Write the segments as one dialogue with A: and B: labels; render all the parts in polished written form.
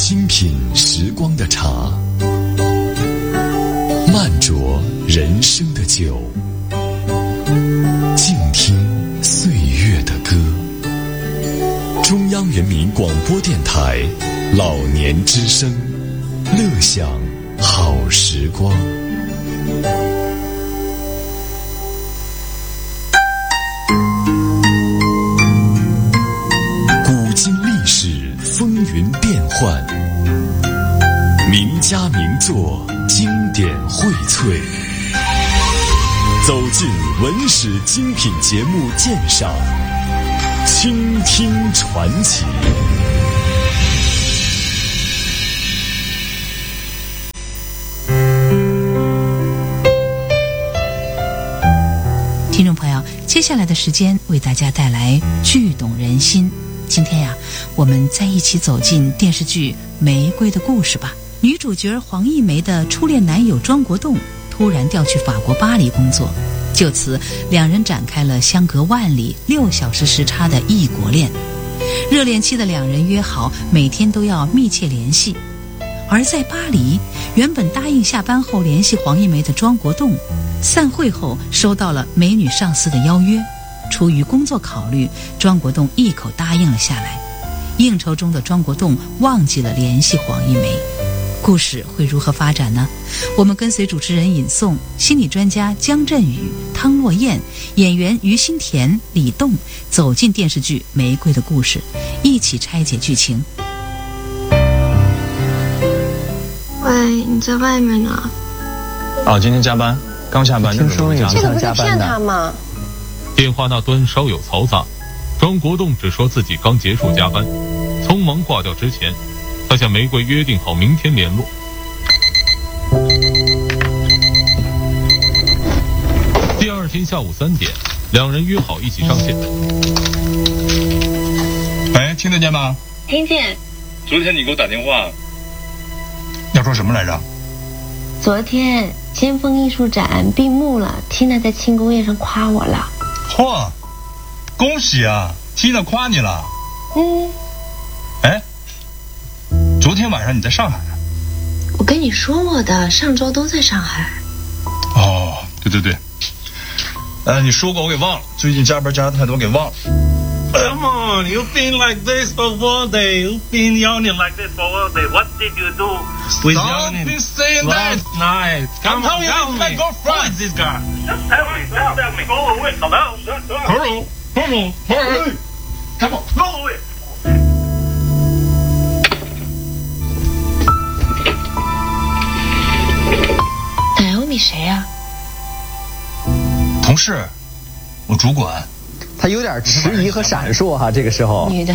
A: 轻品时光的茶，慢酌人生的酒，静听岁月的歌。中央人民广播电台老年之声，乐享好时光。古今历史风云变幻，名家名作经典荟萃，走进文史精品节目鉴赏，倾听传奇。
B: 听众朋友，接下来的时间为大家带来剧动人心。今天呀，我们再一起走进电视剧《玫瑰的故事》吧。女主角黄一梅的初恋男友庄国栋突然调去法国巴黎工作，就此两人展开了相隔万里6小时时差的异国恋。热恋期的两人约好每天都要密切联系。而在巴黎，原本答应下班后联系黄一梅的庄国栋，散会后收到了美女上司的邀约，出于工作考虑，庄国栋一口答应了下来。应酬中的庄国栋忘记了联系黄一梅，故事会如何发展呢？我们跟随主持人尹颂、心理专家姜振宇、汤若燕、演员于心田、李栋走进电视剧《玫瑰的故事》，一起拆解剧情。
C: 喂，你在外面呢？
D: 今天加班，刚下班就准备回家。
C: 这个不是骗他吗？
E: 电话那端稍有嘈杂，庄国栋只说自己刚结束加班，匆忙挂掉之前，他向玫瑰约定好明天联络。第二天下午3点，两人约好一起上线。
D: 喂，听得见吗？
C: 听见。
D: 昨天你给我打电话，要说什么来着？
C: 昨天尖峰艺术展闭幕了，Tina在庆功宴上夸我了。
D: 嚯，恭喜啊！Tina夸你了。哎，昨天晚上你在上海？
C: 我跟你说过的，上周都在上海。
D: 哦，对，你说过我给忘了，最近加班加的太多给忘了。
F: Come on, you've been like this for 1 day. You've been yawning like this for 1 day. What did you do with yawning last night? Come on, tell me. Who is this guy? Just tell me. Go away. Hello. Come on, go away.
C: 奶油你谁呀？
D: 同事，我主管。
G: 他有点迟疑和闪烁哈，这个时候。
C: 女的，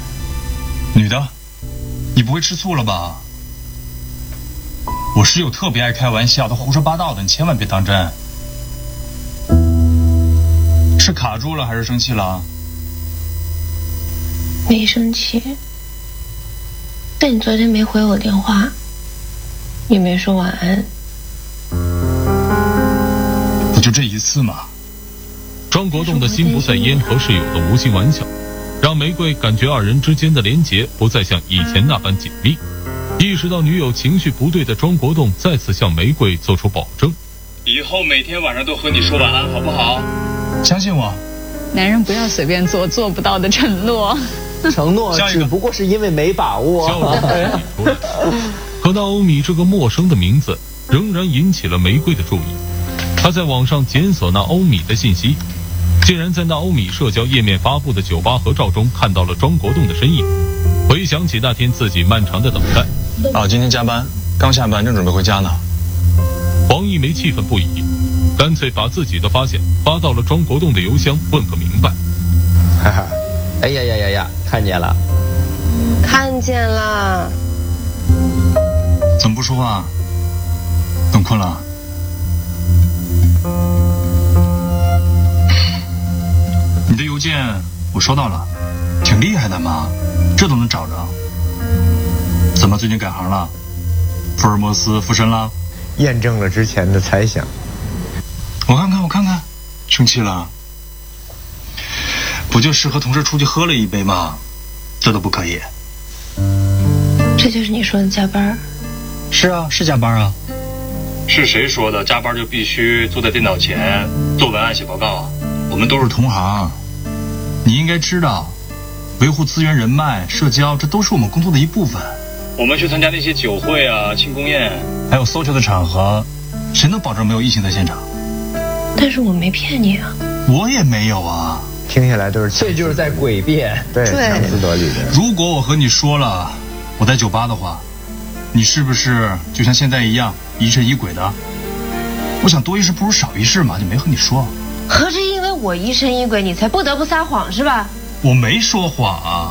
D: 你不会吃醋了吧？我室友特别爱开玩笑，他胡说八道的，你千万别当真。是卡住了还是生气了？
C: 没生气。但你昨天没回我电话，也没说晚安。
D: 不就这一次吗？
E: 庄国栋的心不在焉和室友的无心玩笑，让玫瑰感觉二人之间的连结不再像以前那般紧密。意识到女友情绪不对的庄国栋再次向玫瑰做出保证：
D: 以后每天晚上都和你说晚安，好不好？相信我。
H: 男人不要随便做做不到的承诺。
G: 承诺只不过是因为没把握。
E: 可那欧米这个陌生的名字仍然引起了玫瑰的注意。他在网上检索那欧米的信息，竟然在那欧米社交页面发布的酒吧合照中看到了庄国栋的身影。回想起那天自己漫长的等待，
D: 今天加班，刚下班正准备回家呢。
E: 黄一梅气愤不已，干脆把自己的发现发到了庄国栋的邮箱，问个明白。
G: 哈哈，哎呀，看见了，
C: 看见了。
D: 怎么不说话？等困了？你的邮件我收到了，挺厉害的嘛，这都能找着。怎么最近改行了？福尔摩斯附身了？
G: 验证了之前的猜想。
D: 我看看，生气了？不就是和同事出去喝了一杯吗？这都不可以？
C: 这这就是你说的加班？
D: 是啊，是加班啊。是谁说的加班就必须坐在电脑前做文案写报告啊？我们都是同行，你应该知道，维护资源人脉、社交，这都是我们工作的一部分。我们去参加那些酒会啊、庆功宴，还有 social 的场合，谁能保证没有异性在现场？
C: 但是我没骗你啊。
D: 我也没有啊。
G: 听下来都是这就是在诡辩，对，强词夺理的。
D: 如果我和你说了我在酒吧的话，你是不是就像现在一样疑神疑鬼的？我想多一事不如少一事嘛，就没和你说。
C: 合着因为我疑神疑鬼，你才不得不撒谎是吧？
D: 我没说谎啊。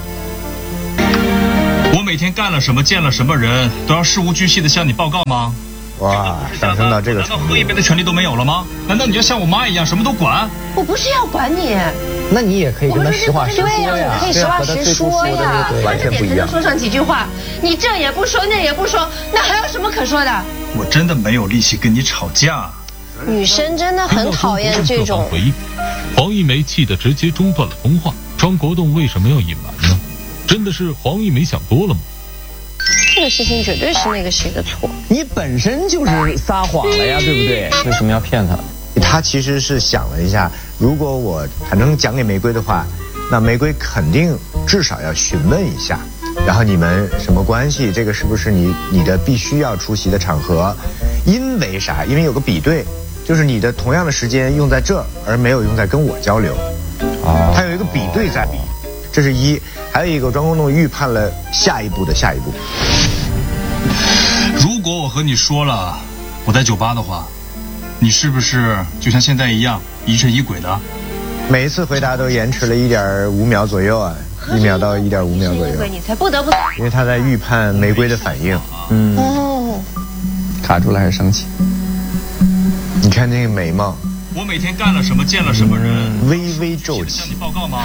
D: 我每天干了什么，见了什么人，都要事无巨细的向你报告吗？
G: 哇，上升到这个程度，
D: 难道喝一杯的权利都没有了吗？难道你要像我妈一样什么都管？
C: 我不是要管你，
G: 那你也可以跟他实话实说呀，
C: 可以实话实说呀，
G: 完全不一样。
C: 说上几句话，你这也不说，那也不说，那还有什么可说的？
D: 我真的没有力气跟你吵架。
C: 女生真的很讨厌这种。
E: 回忆，黄一梅气得直接中断了通话。庄国栋为什么要隐瞒呢？真的是黄一梅想多了吗？
C: 这个事情绝对是那个谁的错。
G: 你本身就是撒谎了呀，对不对？为什么要骗他？
I: 他其实是想了一下，如果我坦诚讲给玫瑰的话，那玫瑰肯定至少要询问一下，然后你们什么关系？这个是不是你的必须要出席的场合？因为啥？因为有个比对，就是你的同样的时间用在这儿，而没有用在跟我交流。哦，他有一个比对在比，这是一。还有一个，庄国栋预判了下一步的下一步。
D: 如果我和你说了我在酒吧的话，你是不是就像现在一样疑神疑鬼的？
I: 每一次回答都延迟了1.5秒左右啊，1秒到1.5秒左右。
C: 你才不得不。
I: 因为他在预判玫瑰的反应。
C: 哦。
G: 卡住了还是生气？
I: 你看那个眉毛。
D: 我每天干了什么，见了什么人，
I: 微微皱起。
D: 向你报告吗？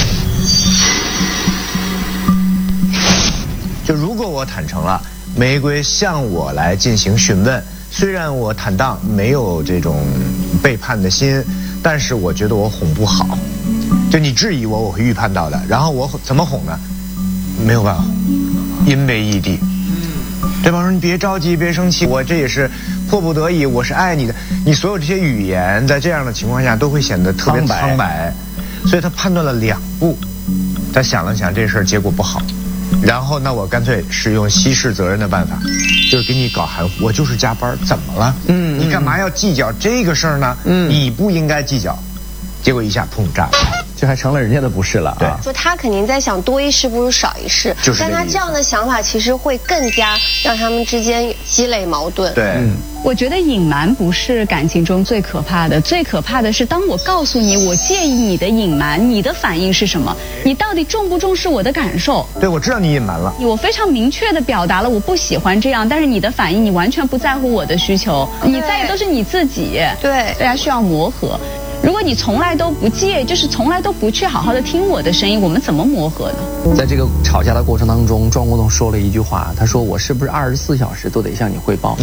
I: 就如果我坦诚了，玫瑰向我来进行询问，虽然我坦荡，没有这种背叛的心，但是我觉得我哄不好。就你质疑我，我会预判到的。然后我怎么哄呢？没有办法哄，因为异地。对方说你别着急，别生气，我这也是迫不得已，我是爱你的。你所有这些语言在这样的情况下都会显得特别苍白，所以他判断了2步，他想了想这事儿结果不好。然后那我干脆使用稀释责任的办法，就是给你搞含糊，我就是加班，怎么了？你干嘛要计较这个事儿呢？你不应该计较，结果一下砰炸了，
G: 这还成了人家的不是了啊！
I: 对，
C: 就他肯定在想多一事不如少一事，但他这样的想法其实会更加让他们之间积累矛盾。
I: 对，
H: 我觉得隐瞒不是感情中最可怕的，最可怕的是当我告诉你我介意你的隐瞒，你的反应是什么？你到底重不重视我的感受？
I: 对，我知道你隐瞒了，
H: 我非常明确地表达了我不喜欢这样，但是你的反应你完全不在乎我的需求，你在意都是你自己。
C: 对，
H: 大家需要磨合。如果你从来都不介意，就是从来都不去好好的听我的声音，我们怎么磨合呢？
G: 在这个吵架的过程当中，庄国栋说了一句话，他说我是不是24小时都得向你汇报？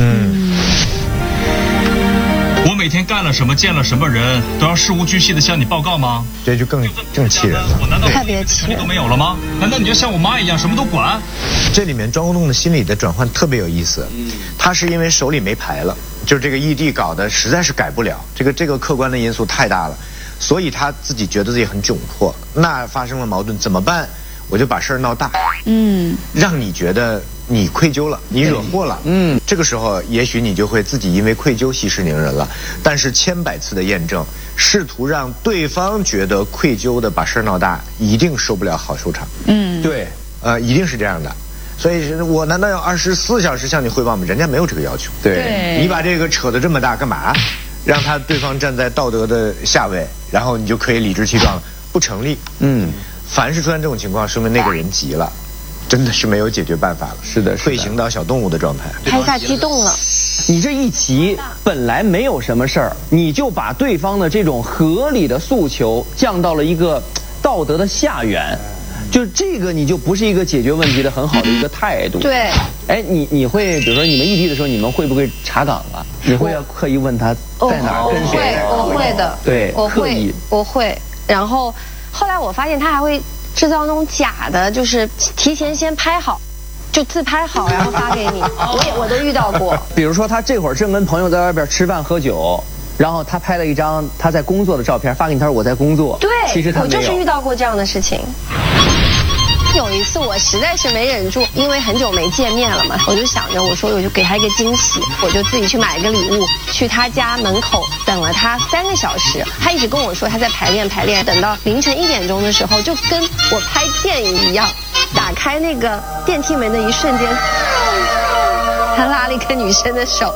D: 我每天干了什么，见了什么人，都要事无巨细的向你报告吗？
I: 这就更气人了。
D: 我难道
C: 特别气人
D: 都没有了吗？难道你要像我妈一样什么都管？
I: 这里面庄国栋的心理的转换特别有意思，他是因为手里没牌了，就是这个异地搞得实在是改不了，这个客观的因素太大了，所以他自己觉得自己很窘迫。那发生了矛盾怎么办？我就把事儿闹大，让你觉得你愧疚了，你惹祸了，这个时候也许你就会自己因为愧疚息事宁人了。但是千百次的验证，试图让对方觉得愧疚的把事儿闹大，一定收不了好收场。
G: 对，
I: 一定是这样的。所以我难道要24小时向你汇报吗？人家没有这个要求。
G: 对，
I: 你把这个扯得这么大干嘛？让对方站在道德的下位，然后你就可以理直气壮了，不成立。凡是出现这种情况，说明那个人急了，真的是没有解决办法了。
G: 是的，
I: 退行到小动物的状态。
C: 他一下激动了。
G: 你这一急，本来没有什么事儿，你就把对方的这种合理的诉求降到了一个道德的下缘，就这个你就不是一个解决问题的很好的一个态度。
C: 对。
G: 哎，你会比如说你们异地的时候，你们会不会查岗啊？你会要刻意问他在哪儿跟谁？
C: 我会的。
G: 对，
C: 我会。然后后来我发现他还会制造那种假的，就是提前先拍好， 就自拍好，然后发给你。我都遇到过。
G: 比如说他这会儿正跟朋友在外边吃饭喝酒，然后他拍了一张他在工作的照片发给你，他说我在工作。
C: 对，
G: 其实他没有。
C: 我就是遇到过这样的事情。有一次我实在是没忍住，因为很久没见面了嘛，我就想着我说我就给他一个惊喜，我就自己去买一个礼物，去他家门口等了他3个小时。他一直跟我说他在排练，等到凌晨1点钟的时候，就跟我拍电影一样，打开那个电梯门的一瞬间，他拉了一个女生的手，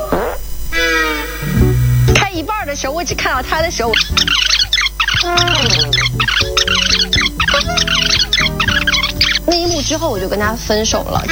C: 开一半的时候我只看到他的手。那一幕之后，我就跟他分手了。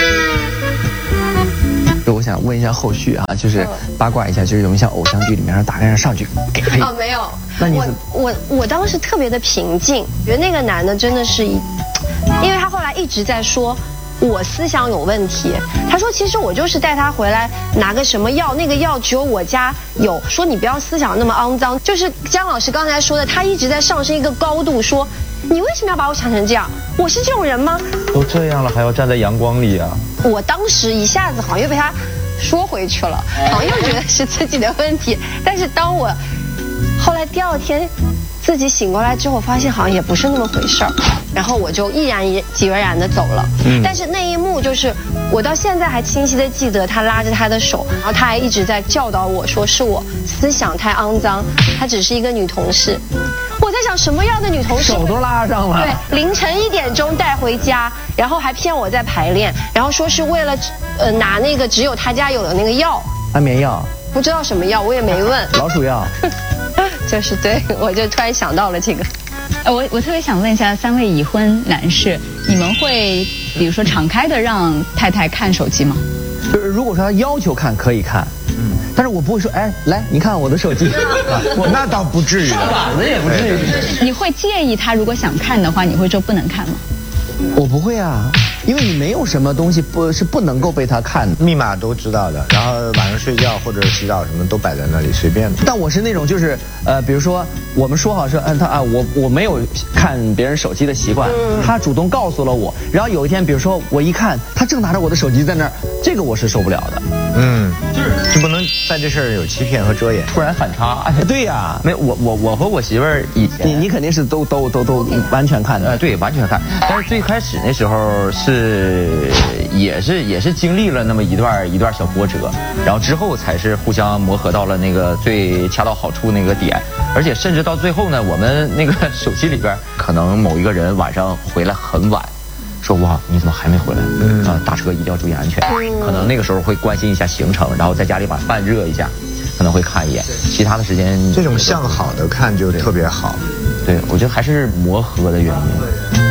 G: 我想问一下后续啊，就是八卦一下，就是有没有像偶像剧里面打开上去给他？
C: 哦，没有。
G: 那你
C: 我当时特别的平静，觉得那个男的真的是因为他后来一直在说我思想有问题。他说其实我就是带他回来拿个什么药，那个药只有我家有。说你不要思想那么肮脏。就是姜老师刚才说的，他一直在上升一个高度，说你为什么要把我想成这样？我是这种人吗？
J: 都这样了还要站在阳光里啊！
C: 我当时一下子好像又被他说回去了，好像又觉得是自己的问题。但是当我后来第2天自己醒过来之后，发现好像也不是那么回事儿，然后我就毅然决然的走了。但是那一幕就是我到现在还清晰的记得，他拉着他的手，然后他还一直在教导我说是我思想太肮脏，她只是一个女同事。我在想什么样的女同事
G: 手都拉上了？
C: 对，凌晨1点钟带回家，然后还骗我在排练，然后说是为了拿那个只有他家有的那个药，
G: 安眠药，
C: 不知道什么药，我也没问。
G: 老鼠药。
C: 就是对，我就突然想到了这个。
H: 我特别想问一下3位已婚男士，你们会比如说敞开的让太太看手机吗？
G: 就是如果说他要求看可以看，但是我不会说哎来你看我的手机，
I: 那倒不至于，
G: 板子也不至于。
H: 你会介意他如果想看的话，你会说不能看吗？
G: 我不会啊，因为你没有什么东西不能够被他看的，
I: 密码都知道的，然后晚上睡觉或者洗澡什么都摆在那里随便的。
G: 但我是那种就是比如说我们说好说我没有看别人手机的习惯，他主动告诉了我，然后有一天比如说我一看他正拿着我的手机在那儿，这个我是受不了的。
I: 就不能在这事儿有欺骗和遮掩，
J: 突然反差。
G: 对呀，
J: 没有我和我媳妇儿以前
G: 你肯定是都完全看的。
J: 对，完全看。但是最开始那时候也是经历了那么一段小波折，然后之后才是互相磨合到了那个最恰到好处那个点，而且甚至到最后呢，我们那个手机里边可能某一个人晚上回来很晚。说哇，你怎么还没回来？打车一定要注意安全。可能那个时候会关心一下行程，然后在家里把饭热一下，可能会看一眼。其他的时间
I: 这种向好的看就特别好。
J: 对，我觉得还是磨合的原因。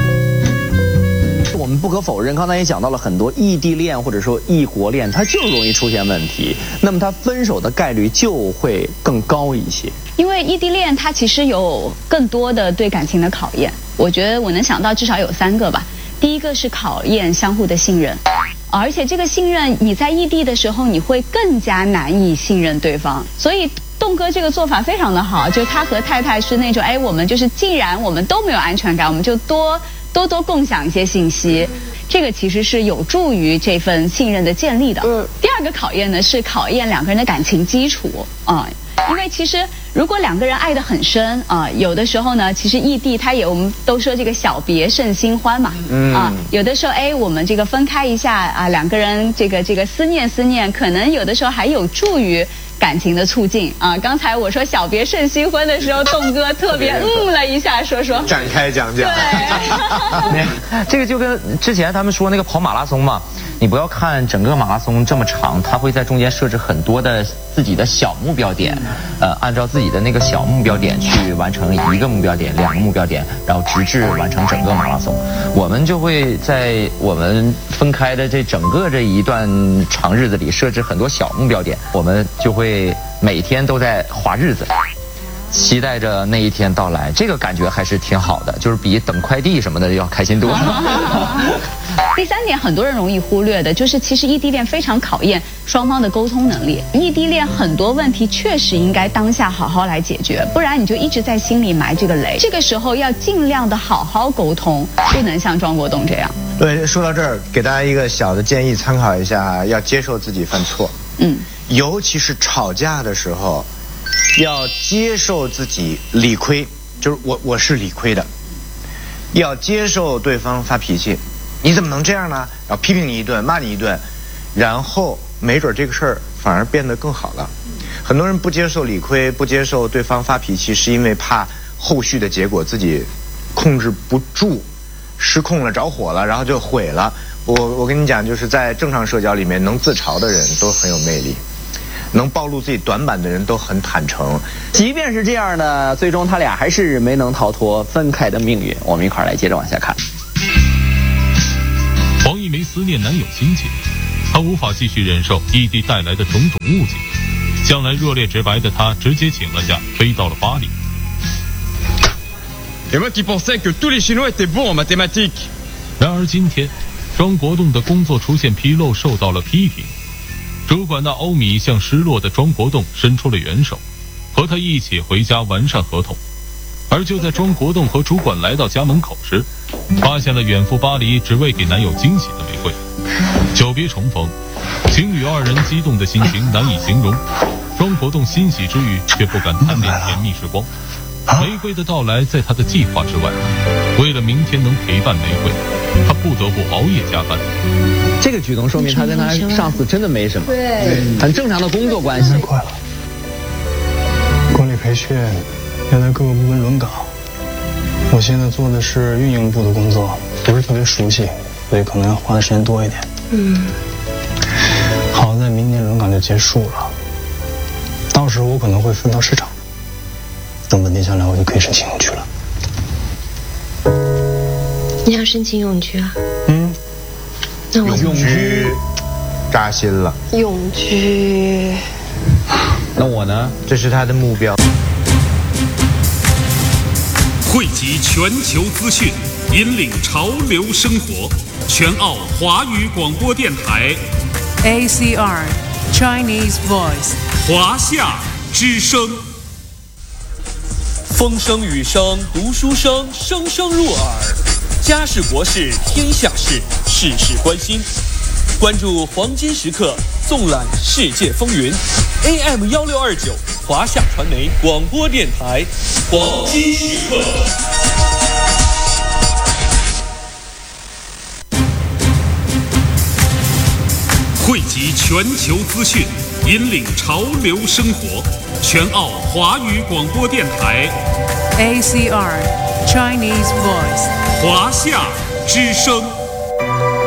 G: 我们不可否认，刚才也讲到了很多异地恋或者说异国恋，它就容易出现问题，那么它分手的概率就会更高一些。
H: 因为异地恋它其实有更多的对感情的考验，我觉得我能想到至少有3个吧。第一个是考验相互的信任，而且这个信任你在异地的时候，你会更加难以信任对方。所以栋哥这个做法非常的好，就他和太太是那种，我们就是既然我们都没有安全感，我们就多共享一些信息，这个其实是有助于这份信任的建立的。第2个考验呢是考验2个人的感情基础因为其实如果2个人爱得很深有的时候呢，其实异地我们都说这个小别胜新欢嘛，有的时候我们这个分开一下2个人这个思念，可能有的时候还有助于感情的促进刚才我说小别胜新婚的时候，栋哥特别了一下，说展
I: 开讲讲。
J: 对，这个就跟之前他们说那个跑马拉松嘛，你不要看整个马拉松这么长，它会在中间设置很多的自己的小目标点，按照自己的那个小目标点去完成1个目标点、2个目标点，然后直至完成整个马拉松。我们就会在我们分开的这整个这一段长日子里设置很多小目标点，我们就会每天都在划日子，期待着那一天到来，这个感觉还是挺好的，就是比等快递什么的要开心多了。
H: 第3点，很多人容易忽略的就是其实异地恋非常考验双方的沟通能力。异地恋很多问题确实应该当下好好来解决，不然你就一直在心里埋这个雷。这个时候要尽量的好好沟通，不能像庄国栋这样。
I: 对，说到这儿，给大家一个小的建议参考一下，要接受自己犯错。尤其是吵架的时候，要接受自己理亏，就是我是理亏的。要接受对方发脾气，你怎么能这样呢？然后批评你一顿，骂你一顿，然后没准这个事儿反而变得更好了。很多人不接受理亏，不接受对方发脾气，是因为怕后续的结果自己控制不住，失控了，着火了，然后就毁了。我跟你讲，就是在正常社交里面，能自嘲的人都很有魅力，能暴露自己短板的人都很坦诚。
G: 即便是这样呢，最终他俩还是没能逃脱分开的命运。我们一块儿来接着往下看。
E: 黄一梅思念男友心切，她无法继续忍受异地带来的种种误解。向来热烈直白的她直接请了假，飞到了巴黎。然而今天，庄国栋的工作出现纰漏，受到了批评。主管的欧米向失落的庄国栋伸出了援手，和他一起回家完善合同。而就在庄国栋和主管来到家门口时，发现了远赴巴黎只为给男友惊喜的玫瑰。久别重逢，情侣2人激动的心情难以形容。庄国栋欣喜之余，却不敢贪恋甜蜜时光。玫瑰的到来在他的计划之外，为了明天能陪伴玫瑰，他不得不熬夜加班。
G: 这个举动说明他跟他上司真的没什么，对，很正常的工作关系。
K: 快了，管理培训要在各个部门轮岗，我现在做的是运营部的工作，不是特别熟悉，所以可能要花的时间多一点。好在明年轮岗就结束了，到时候我可能会分到市场，等稳定下来，我就可以申请永居了。
C: 你要申请永居啊？那我
I: 永居扎心了。
C: 永居，
G: 那我呢？
I: 这是他的目标。
A: 汇集全球资讯，引领潮流生活。全澳华语广播电台
L: ACR Chinese Voice
A: 华夏之声。
M: 风声雨声读书声，声声入耳。家事国事天下事，事事关心。关注黄金时刻，纵览世界风云。AM 1629华夏传媒广播电台，黄金时刻。
A: 汇集全球资讯，引领潮流生活。全澳华语广播电台
L: ACR Chinese Voice
A: 华夏之声。